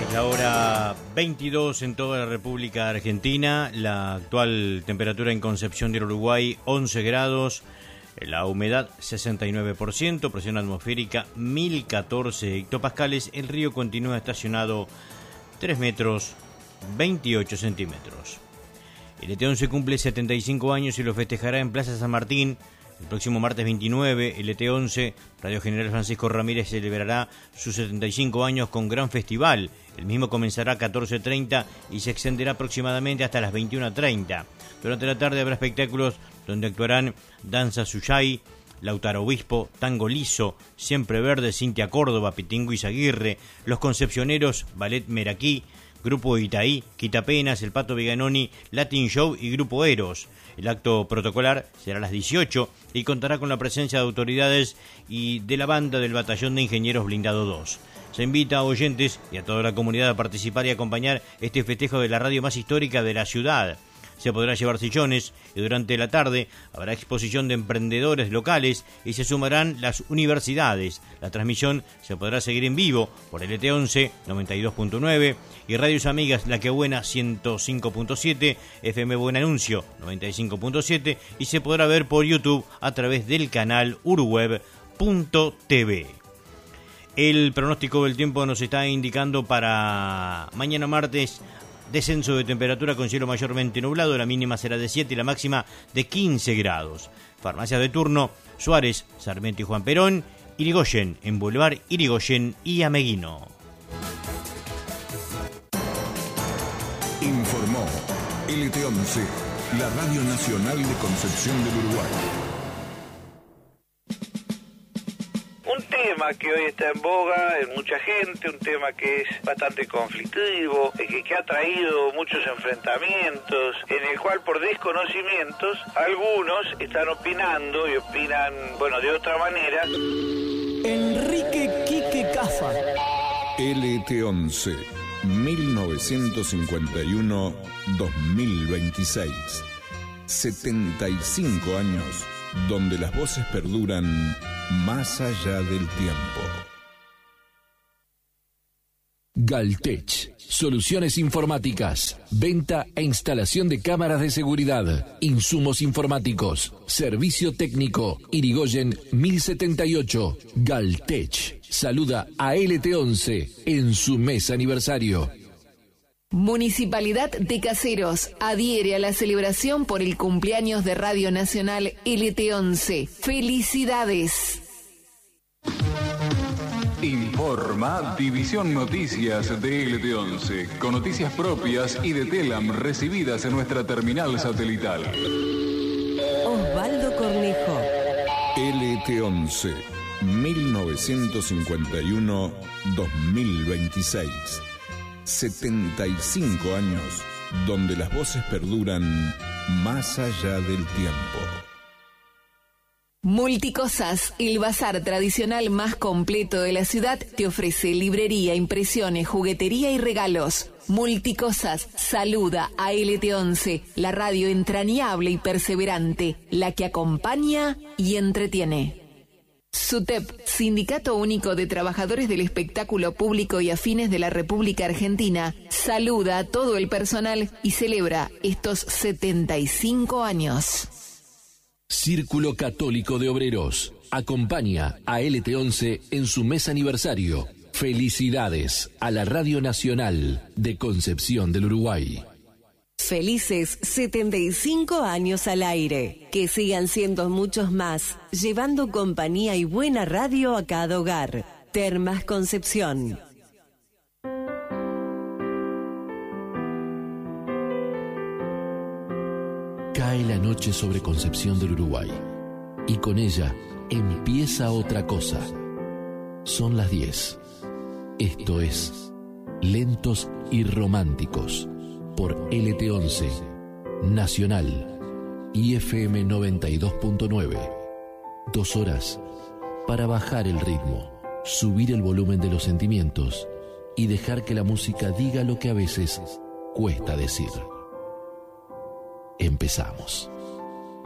Es la hora 22 en toda la República Argentina. La actual temperatura en Concepción del Uruguay, 11 grados. La humedad, 69%. Presión atmosférica, 1014 hectopascales. El río continúa estacionado 3 metros, 28 centímetros. El ET11 cumple 75 años y lo festejará en Plaza San Martín. El próximo martes 29, el ET11, Radio General Francisco Ramírez, celebrará sus 75 años con gran festival. El mismo comenzará a 14:30 y se extenderá aproximadamente hasta las 21:30. Durante la tarde habrá espectáculos donde actuarán Danza Suyay, Lautaro Obispo, Tango Liso, Siempre Verde, Cintia Córdoba, Pitingo Izaguirre, Los Concepcioneros, Ballet Meraquí, Grupo Itaí, Quitapenas, El Pato Veganoni, Latin Show y Grupo Eros. El acto protocolar será a las 18 y contará con la presencia de autoridades y de la banda del Batallón de Ingenieros Blindado 2. Se invita a oyentes y a toda la comunidad a participar y acompañar este festejo de la radio más histórica de la ciudad. Se podrá llevar sillones y durante la tarde habrá exposición de emprendedores locales y se sumarán las universidades. La transmisión se podrá seguir en vivo por el ET11 92.9 y Radios Amigas La Que Buena 105.7, FM Buen Anuncio 95.7 y se podrá ver por YouTube a través del canal uruweb.tv. El pronóstico del tiempo nos está indicando para mañana martes descenso de temperatura con cielo mayormente nublado, la mínima será de 7 y la máxima de 15 grados. Farmacias de turno, Suárez, Sarmiento y Juan Perón, Irigoyen, en Boulevard Irigoyen y Ameguino. Informó LT11, la Radio Nacional de Concepción del Uruguay. Un tema que hoy está en boga en mucha gente, un tema que es bastante conflictivo, que ha traído muchos enfrentamientos, en el cual por desconocimientos algunos están opinando y opinan, bueno, de otra manera. Enrique Quique Cafa. LT11, 1951-2026. 75 años donde las voces perduran más allá del tiempo. Galtech, soluciones informáticas, venta e instalación de cámaras de seguridad, insumos informáticos, servicio técnico, Irigoyen 1078. Galtech saluda a LT11 en su mes aniversario. Municipalidad de Caseros adhiere a la celebración por el cumpleaños de Radio Nacional LT11. ¡Felicidades! Informa División Noticias de LT11, con noticias propias y de Telam recibidas en nuestra terminal satelital. Osvaldo Cornejo. LT11, 1951-2026. 75 años donde las voces perduran más allá del tiempo. Multicosas, el bazar tradicional más completo de la ciudad, te ofrece librería, impresiones, juguetería y regalos. Multicosas saluda a LT11, la radio entrañable y perseverante, la que acompaña y entretiene. SUTEP, Sindicato Único de Trabajadores del Espectáculo Público y Afines de la República Argentina, saluda a todo el personal y celebra estos 75 años. Círculo Católico de Obreros acompaña a LT11 en su mes aniversario. Felicidades a la Radio Nacional de Concepción del Uruguay. Felices 75 años al aire. Que sigan siendo muchos más, llevando compañía y buena radio a cada hogar. Termas Concepción. Cae la noche sobre Concepción del Uruguay y con ella empieza otra cosa. Son las 10. Esto es Lentos y Románticos por LT11, Nacional y FM 92.9. 2 horas para bajar el ritmo, subir el volumen de los sentimientos y dejar que la música diga lo que a veces cuesta decir. Empezamos.